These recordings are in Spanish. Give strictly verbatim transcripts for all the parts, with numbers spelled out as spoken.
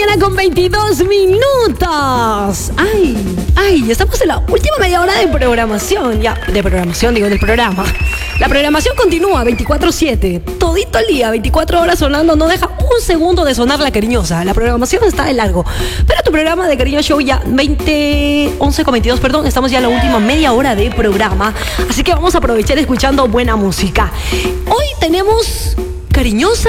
mañana con veintidós minutos. Ay, ay, estamos en la última media hora de programación. Ya, de programación, digo, del programa. La programación continúa veinticuatro siete. Todito el día, veinticuatro horas sonando. No deja un segundo de sonar la cariñosa. La programación está de largo. Pero tu programa de Cariño Show ya veinte, once con veintidós, perdón. Estamos ya en la última media hora de programa. Así que vamos a aprovechar escuchando buena música. Hoy tenemos Cariñosa.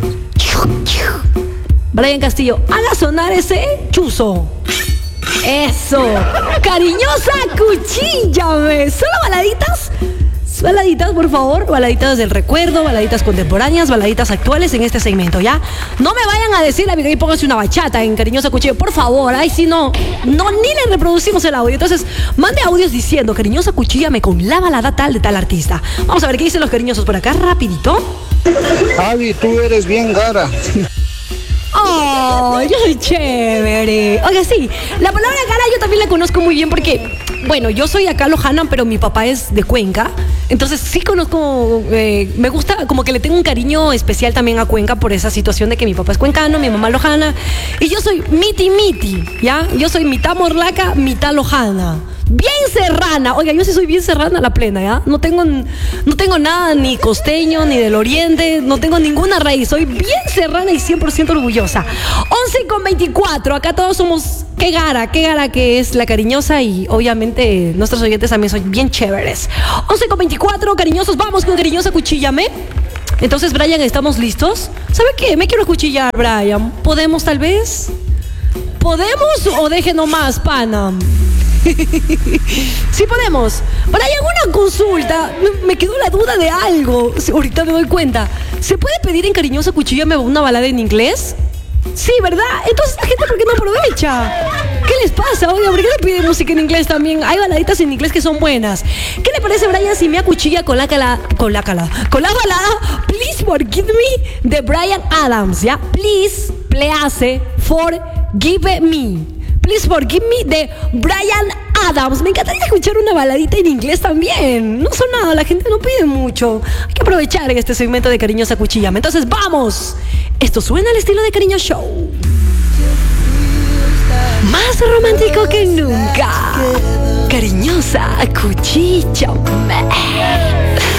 Brian Castillo, haga sonar ese chuzo. Eso. Cariñosa, cuchíllame. ¿Solo baladitas? Baladitas, por favor. Baladitas del recuerdo, baladitas contemporáneas, baladitas actuales en este segmento, ¿ya? No me vayan a decir, amiga, y pónganse una bachata en Cariñosa Cuchillo, por favor. Ay, si no, no, ni le reproducimos el audio. Entonces, mande audios diciendo, Cariñosa Cuchíllame con la balada tal de tal artista. Vamos a ver qué dicen los cariñosos por acá, rapidito. Avi, tú eres bien gara. Oh, yo soy chévere. Oiga, sí, la palabra cara yo también la conozco muy bien porque, bueno, yo soy acá lojana, pero mi papá es de Cuenca. Entonces sí conozco, eh, me gusta, como que le tengo un cariño especial también a Cuenca por esa situación de que mi papá es cuencano, mi mamá lojana. Y yo soy miti miti, ¿ya? Yo soy mitad morlaca, mitad lojana. Bien serrana. Oiga, yo sí soy bien serrana a la plena, ¿ya? No tengo, no tengo nada ni costeño, ni del oriente. No tengo ninguna raíz. Soy bien serrana y cien por ciento orgullosa. once con veinticuatro. Acá todos somos... Qué gara, qué gara que es la cariñosa. Y obviamente nuestros oyentes también son bien chéveres. once con veinticuatro, cariñosos. Vamos con Cariñosa Cuchíllame. Entonces, Brian, ¿estamos listos? ¿Sabe qué? Me quiero cuchillar, Brian. ¿Podemos, tal vez? ¿Podemos o deje nomás, pana? Sí podemos. Pero hay alguna consulta. Me, me quedó la duda de algo. Ahorita me doy cuenta. ¿Se puede pedir en Cariñosa Cuchíllame una balada en inglés? Sí, ¿verdad? Entonces la gente, ¿por qué no aprovecha? ¿Qué les pasa? Oiga, ¿por qué le piden música en inglés también? Hay baladitas en inglés que son buenas. ¿Qué le parece, Brian, si me acuchilla con la cala, con la cala, con la balada Please Forgive Me de Bryan Adams, ¿ya? Please, please, forgive me. Please Forgive Me de Bryan Adams. Me encantaría escuchar una baladita en inglés también. No son nada, la gente no pide mucho. Hay que aprovechar en este segmento de Cariñosa Cuchíllame. Entonces, ¡vamos! Esto suena al estilo de Cariño Show. Más romántico que nunca. Cariñosa Cuchíllame.